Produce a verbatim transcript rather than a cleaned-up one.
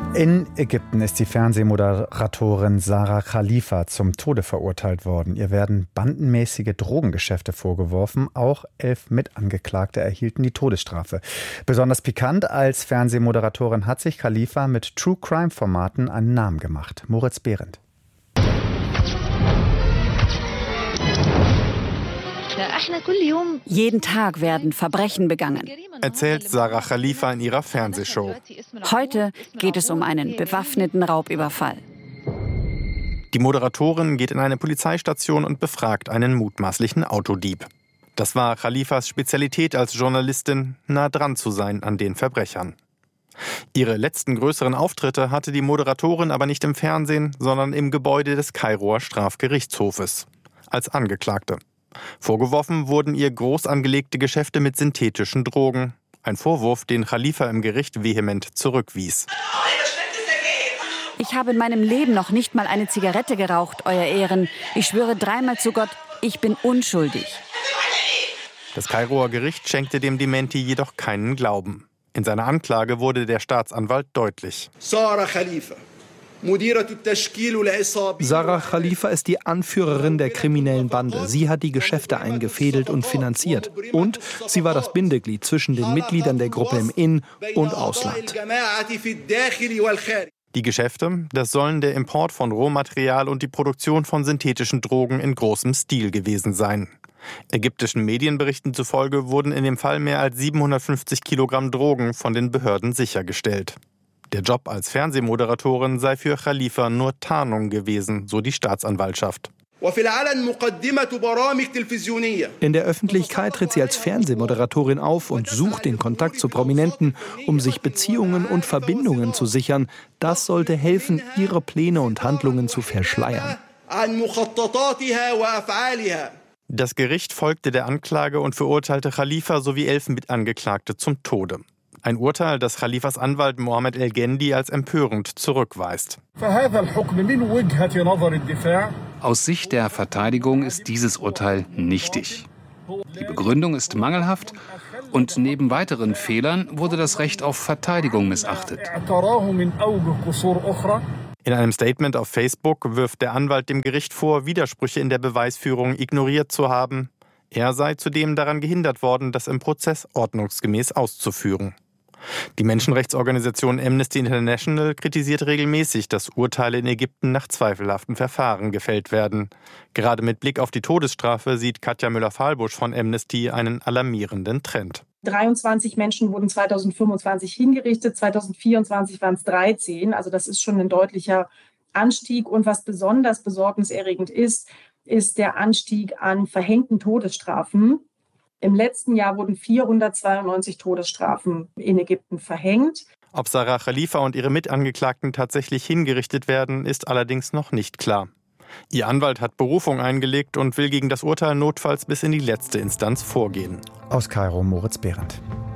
In Ägypten ist die Fernsehmoderatorin Sarah Khalifa zum Tode verurteilt worden. Ihr werden bandenmäßige Drogengeschäfte vorgeworfen. Auch elf Mitangeklagte erhielten die Todesstrafe. Besonders pikant: als Fernsehmoderatorin hat sich Khalifa mit True-Crime-Formaten einen Namen gemacht. Moritz Behrendt. Jeden Tag werden Verbrechen begangen, erzählt Sarah Khalifa in ihrer Fernsehshow. Heute geht es um einen bewaffneten Raubüberfall. Die Moderatorin geht in eine Polizeistation und befragt einen mutmaßlichen Autodieb. Das war Khalifas Spezialität als Journalistin, nah dran zu sein an den Verbrechern. Ihre letzten größeren Auftritte hatte die Moderatorin aber nicht im Fernsehen, sondern im Gebäude des Kairoer Strafgerichtshofes, als Angeklagte. Vorgeworfen wurden ihr groß angelegte Geschäfte mit synthetischen Drogen. Ein Vorwurf, den Khalifa im Gericht vehement zurückwies. Ich habe in meinem Leben noch nicht mal eine Zigarette geraucht, Euer Ehren. Ich schwöre dreimal zu Gott, ich bin unschuldig. Das Kairoer Gericht schenkte dem Dementi jedoch keinen Glauben. In seiner Anklage wurde der Staatsanwalt deutlich. Sarah Khalifa. Sarah Khalifa ist die Anführerin der kriminellen Bande. Sie hat die Geschäfte eingefädelt und finanziert. Und sie war das Bindeglied zwischen den Mitgliedern der Gruppe im In- und Ausland. Die Geschäfte, das sollen der Import von Rohmaterial und die Produktion von synthetischen Drogen in großem Stil gewesen sein. Ägyptischen Medienberichten zufolge wurden in dem Fall mehr als siebenhundertfünfzig Kilogramm Drogen von den Behörden sichergestellt. Der Job als Fernsehmoderatorin sei für Khalifa nur Tarnung gewesen, so die Staatsanwaltschaft. In der Öffentlichkeit tritt sie als Fernsehmoderatorin auf und sucht den Kontakt zu Prominenten, um sich Beziehungen und Verbindungen zu sichern. Das sollte helfen, ihre Pläne und Handlungen zu verschleiern. Das Gericht folgte der Anklage und verurteilte Khalifa sowie elf Mitangeklagte zum Tode. Ein Urteil, das Khalifas Anwalt Mohammed El-Gendi als empörend zurückweist. Aus Sicht der Verteidigung ist dieses Urteil nichtig. Die Begründung ist mangelhaft und neben weiteren Fehlern wurde das Recht auf Verteidigung missachtet. In einem Statement auf Facebook wirft der Anwalt dem Gericht vor, Widersprüche in der Beweisführung ignoriert zu haben. Er sei zudem daran gehindert worden, das im Prozess ordnungsgemäß auszuführen. Die Menschenrechtsorganisation Amnesty International kritisiert regelmäßig, dass Urteile in Ägypten nach zweifelhaften Verfahren gefällt werden. Gerade mit Blick auf die Todesstrafe sieht Katja Müller-Fahlbusch von Amnesty einen alarmierenden Trend. dreiundzwanzig Menschen wurden zweitausendfünfundzwanzig hingerichtet, zweitausendvierundzwanzig waren es dreizehn. Also das ist schon ein deutlicher Anstieg. Und was besonders besorgniserregend ist, ist der Anstieg an verhängten Todesstrafen. Im letzten Jahr wurden vierhundertzweiundneunzig Todesstrafen in Ägypten verhängt. Ob Sarah Khalifa und ihre Mitangeklagten tatsächlich hingerichtet werden, ist allerdings noch nicht klar. Ihr Anwalt hat Berufung eingelegt und will gegen das Urteil notfalls bis in die letzte Instanz vorgehen. Aus Kairo, Moritz Behrendt.